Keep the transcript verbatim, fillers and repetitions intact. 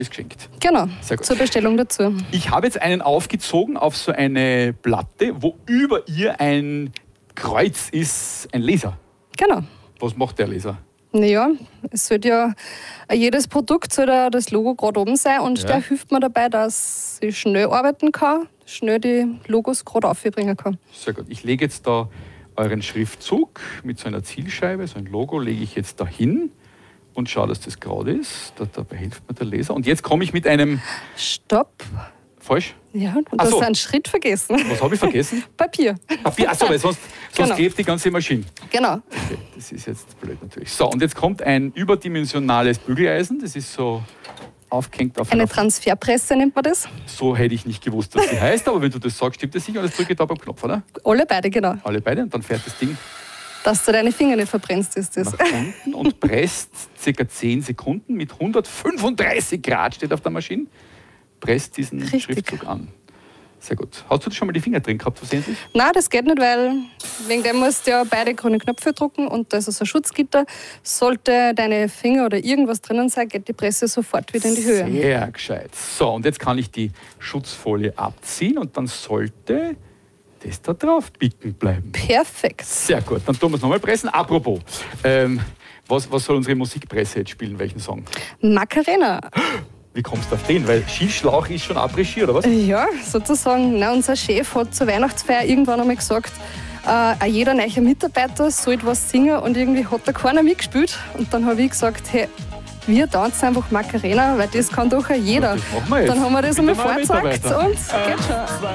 ist geschenkt. Genau, Sehr gut. zur Bestellung dazu. Ich habe jetzt einen aufgezogen auf so eine Platte, wo über ihr ein Kreuz ist, ein Laser. Genau. Was macht der Laser? Naja, es sollte ja, jedes Produkt soll ja das Logo gerade oben sein und Ja. der hilft mir dabei, dass ich schnell arbeiten kann, schnell die Logos gerade aufbringen kann. Sehr gut. Ich lege jetzt da euren Schriftzug mit so einer Zielscheibe, so ein Logo, lege ich jetzt da hin und schaue, dass das gerade ist. Da, dabei hilft mir der Laser. Und jetzt komme ich mit einem... Stopp. Falsch? Ja, und Ach du so. hast einen Schritt vergessen. Was habe ich vergessen? Papier. Papier. Achso, weil sonst, sonst Genau. klebt die ganze Maschine. Genau. Okay, das ist jetzt blöd natürlich. So, und jetzt kommt ein überdimensionales Bügeleisen. Das ist so aufgehängt auf Eine einer... Transferpresse nennt man das. So hätte ich nicht gewusst, was sie heißt, aber wenn du das sagst, stimmt das sicher. Und jetzt drücke ich da beim Knopf, oder? Alle beide, genau. Alle beide und dann fährt das Ding Dass du deine Finger nicht verbrennst, ist das. nach unten und presst ca. zehn Sekunden mit hundertfünfunddreißig Grad, steht auf der Maschine, presst diesen Richtig. Schriftzug an. Sehr gut. Hast du schon mal die Finger drin gehabt, versehentlich? Nein, das geht nicht, weil wegen dem musst du ja beide grüne Knöpfe drucken und da ist also ein Schutzgitter. Sollte deine Finger oder irgendwas drinnen sein, geht die Presse sofort wieder in die Höhe. Sehr gescheit. So, und jetzt kann ich die Schutzfolie abziehen und dann sollte das da drauf bicken bleiben. Perfekt. Sehr gut, dann tun wir es nochmal pressen. Apropos, ähm, was, was soll unsere Musikpresse jetzt spielen? Welchen Song? Macarena. Wie kommst du auf den? Weil Skischlauch ist schon après-ski, oder was? Ja, sozusagen. Na, unser Chef hat zur Weihnachtsfeier irgendwann einmal gesagt, äh, jeder neue Mitarbeiter sollte was singen und irgendwie hat da keiner mitgespielt. Und dann habe ich gesagt, hey, wir tanzen einfach Macarena, weil das kann doch auch jeder. Das machen wir jetzt. Dann haben wir das Ich bin einmal der neue vorgezeigt Mitarbeiter. und geht schon.